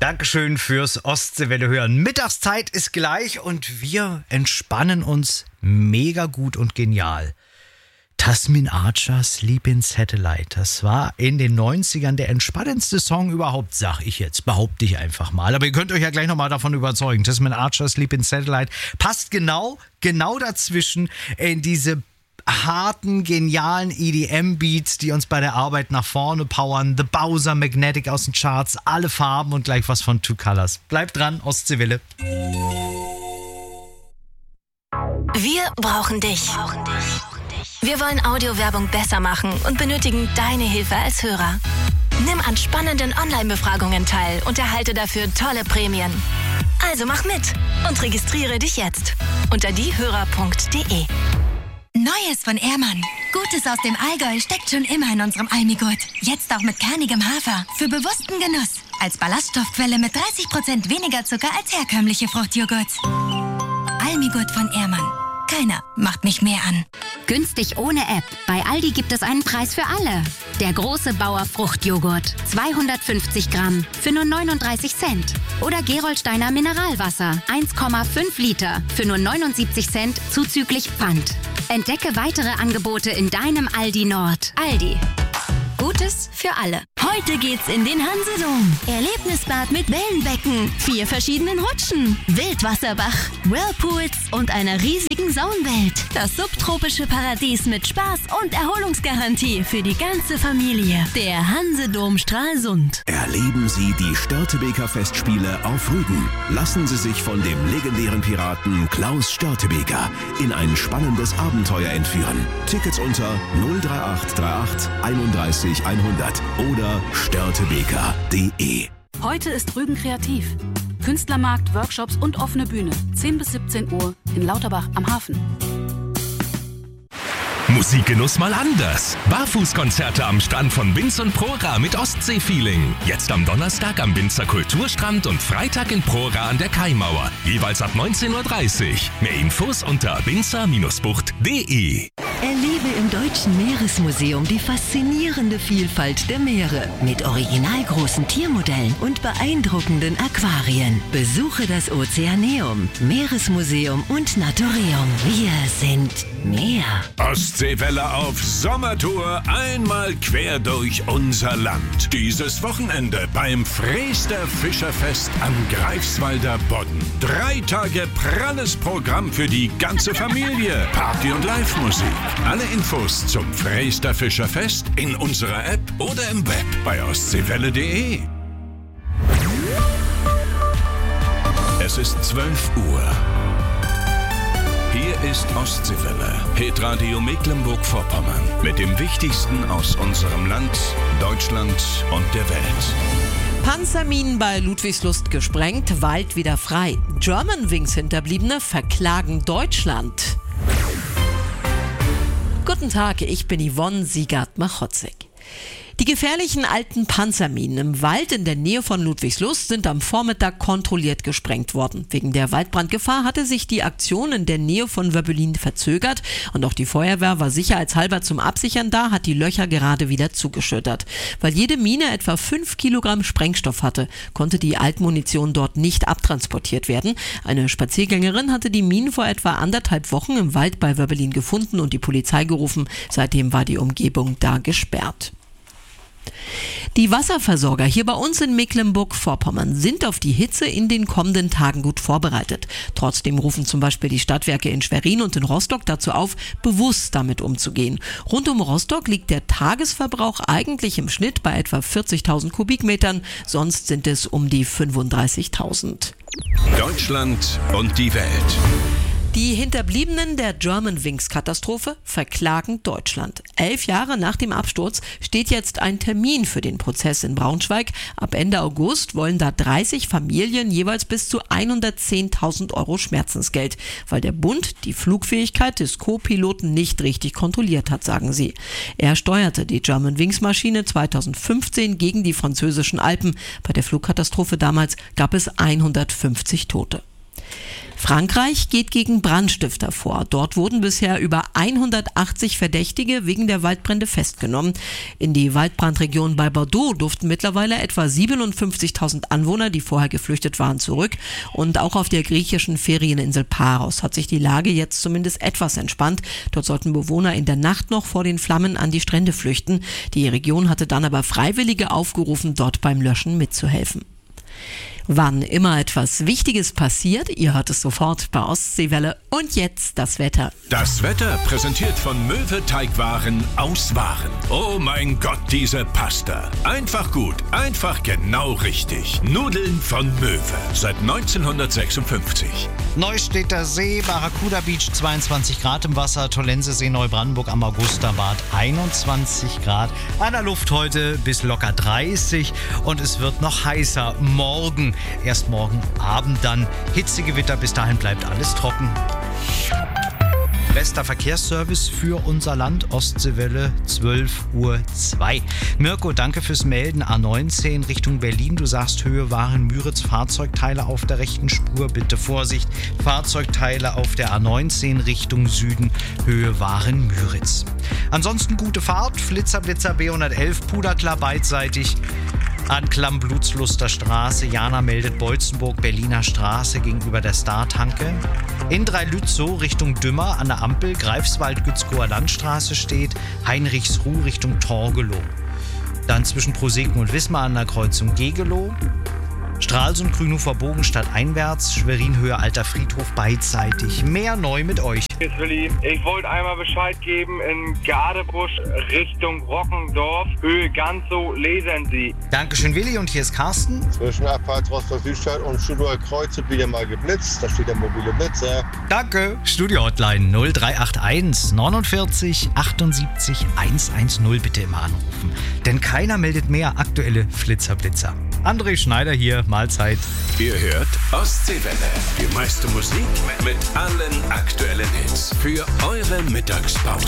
Dankeschön fürs Ostseewelle hören. Mittagszeit ist gleich und wir entspannen uns mega gut und genial. Tasmin Archer, Sleep in Satellite. Das war in den 90ern der entspannendste Song überhaupt, sag ich jetzt. Behaupte ich einfach mal. Aber ihr könnt euch ja gleich nochmal davon überzeugen. Tasmin Archer, Sleep in Satellite passt genau dazwischen in diese harten, genialen EDM-Beats, die uns bei der Arbeit nach vorne powern. The Bowser, Magnetic aus den Charts, alle Farben und gleich was von Two Colors. Bleibt dran, Ostseewelle. Wir brauchen dich. Wir wollen Audiowerbung besser machen und benötigen deine Hilfe als Hörer. Nimm an spannenden Online-Befragungen teil und erhalte dafür tolle Prämien. Also mach mit und registriere dich jetzt unter diehörer.de. Neues von Ehrmann. Gutes aus dem Allgäu steckt schon immer in unserem Almigurt. Jetzt auch mit kernigem Hafer. Für bewussten Genuss. Als Ballaststoffquelle mit 30% weniger Zucker als herkömmliche Fruchtjoghurt. Almigurt von Ehrmann. Keiner macht mich mehr an. Günstig ohne App. Bei Aldi gibt es einen Preis für alle. Der große Bauer Fruchtjoghurt. 250 Gramm für nur 39 Cent. Oder Gerolsteiner Mineralwasser. 1,5 Liter für nur 79 Cent zuzüglich Pfand. Entdecke weitere Angebote in deinem Aldi Nord. Aldi. Gutes für alle. Heute geht's in den Hansedom. Erlebnisbad mit Wellenbecken, 4 verschiedenen Rutschen, Wildwasserbach, Whirlpools und einer riesigen Saunwelt. Das subtropische Paradies mit Spaß und Erholungsgarantie für die ganze Familie. Der Hansedom Stralsund. Erleben Sie die Störtebeker Festspiele auf Rügen. Lassen Sie sich von dem legendären Piraten Klaus Störtebeker in ein spannendes Abenteuer entführen. Tickets unter 03838 31 100 oder störtebeker.de. Heute ist Rügen kreativ. Künstlermarkt, Workshops und offene Bühne. 10 bis 17 Uhr in Lauterbach am Hafen. Musikgenuss mal anders. Barfußkonzerte am Strand von Binz und Prora mit Ostsee-Feeling. Jetzt am Donnerstag am Binzer Kulturstrand und Freitag in Prora an der Kaimauer. Jeweils ab 19:30 Uhr. Mehr Infos unter binzer-bucht.de. Erlebe im Deutschen Meeresmuseum die faszinierende Vielfalt der Meere mit originalgroßen Tiermodellen und beeindruckenden Aquarien. Besuche das Ozeaneum, Meeresmuseum und Naturium. Wir sind Meer. Ostseewelle auf Sommertour, einmal quer durch unser Land. Dieses Wochenende beim Freester Fischerfest am Greifswalder Bodden. 3 Tage pralles Programm für die ganze Familie. Party und Live-Musik. Alle Infos zum Freester Fischerfest in unserer App oder im Web bei ostseewelle.de. Es ist 12 Uhr. Hier ist Ostseewelle, Hitradio Mecklenburg-Vorpommern, mit dem Wichtigsten aus unserem Land, Deutschland und der Welt. Panzerminen bei Ludwigslust gesprengt, Wald wieder frei. Germanwings-Hinterbliebene verklagen Deutschland. Guten Tag, ich bin Yvonne Siegert-Machotzig. Die gefährlichen alten Panzerminen im Wald in der Nähe von Ludwigslust sind am Vormittag kontrolliert gesprengt worden. Wegen der Waldbrandgefahr hatte sich die Aktion in der Nähe von Wöbbelin verzögert und auch die Feuerwehr war sicherheitshalber zum Absichern da, hat die Löcher gerade wieder zugeschüttet. Weil jede Mine etwa 5 Kilogramm Sprengstoff hatte, konnte die Altmunition dort nicht abtransportiert werden. Eine Spaziergängerin hatte die Minen vor etwa 1,5 Wochen im Wald bei Wöbbelin gefunden und die Polizei gerufen. Seitdem war die Umgebung da gesperrt. Die Wasserversorger hier bei uns in Mecklenburg-Vorpommern sind auf die Hitze in den kommenden Tagen gut vorbereitet. Trotzdem rufen zum Beispiel die Stadtwerke in Schwerin und in Rostock dazu auf, bewusst damit umzugehen. Rund um Rostock liegt der Tagesverbrauch eigentlich im Schnitt bei etwa 40.000 Kubikmetern, sonst sind es um die 35.000. Deutschland und die Welt. Die Hinterbliebenen der Germanwings-Katastrophe verklagen Deutschland. 11 Jahre nach dem Absturz steht jetzt ein Termin für den Prozess in Braunschweig. Ab Ende August wollen da 30 Familien jeweils bis zu 110.000 Euro Schmerzensgeld, weil der Bund die Flugfähigkeit des Co-Piloten nicht richtig kontrolliert hat, sagen sie. Er steuerte die Germanwings-Maschine 2015 gegen die französischen Alpen. Bei der Flugkatastrophe damals gab es 150 Tote. Frankreich geht gegen Brandstifter vor. Dort wurden bisher über 180 Verdächtige wegen der Waldbrände festgenommen. In die Waldbrandregion bei Bordeaux durften mittlerweile etwa 57.000 Anwohner, die vorher geflüchtet waren, zurück. Und auch auf der griechischen Ferieninsel Paros hat sich die Lage jetzt zumindest etwas entspannt. Dort sollten Bewohner in der Nacht noch vor den Flammen an die Strände flüchten. Die Region hatte dann aber Freiwillige aufgerufen, dort beim Löschen mitzuhelfen. Wann immer etwas Wichtiges passiert, ihr hört es sofort bei Ostseewelle. Und jetzt das Wetter. Das Wetter präsentiert von Möwe Teigwaren aus Waren. Oh mein Gott, diese Pasta. Einfach gut, einfach genau richtig. Nudeln von Möwe. Seit 1956. Neustädter See, Barracuda Beach 22 Grad im Wasser, Tollensesee, Neubrandenburg am Augusterbad 21 Grad. An der Luft heute bis locker 30 und es wird noch heißer morgen. Erst morgen Abend dann Hitzegewitter, bis dahin bleibt alles trocken. Bester Verkehrsservice für unser Land, Ostseewelle 12:02 Uhr. Mirko, danke fürs Melden. A19 Richtung Berlin. Du sagst Höhe Waren-Müritz, Fahrzeugteile auf der rechten Spur. Bitte Vorsicht, Fahrzeugteile auf der A19 Richtung Süden, Höhe Waren-Müritz. Ansonsten gute Fahrt, Flitzer, Blitzer B111, Puderklar beidseitig. Anklam, Blutsluster Straße, Jana meldet Beutzenburg, Berliner Straße gegenüber der Star-Tanke. In Dreilützow Richtung Dümmer an der Ampel, Greifswald, Gützkower Landstraße steht, Heinrichsruh Richtung Torgelow. Dann zwischen Proseken und Wismar an der Kreuzung Gegelow. Stralsund, Grünhofer Bogen stadteinwärts, Schwerin Höhe Alter Friedhof beidseitig. Mehr neu mit euch. Hier ist Willi. Ich wollte einmal Bescheid geben, in Gadebusch Richtung Rockendorf, Höhe Ganzow, lesen Sie. Dankeschön, Willi. Und hier ist Carsten. Zwischen Abfahrt Rostock-Südstadt und Stuttgart Kreuz wird wieder mal geblitzt. Da steht der mobile Blitzer. Danke. Studio-Hotline 0381 49 78 110. Bitte immer anrufen. Denn keiner meldet mehr aktuelle Flitzer-Blitzer. André Schneider hier, Mahlzeit. Ihr hört Ostseewelle. Die meiste Musik mit allen aktuellen Hits für eure Mittagspause.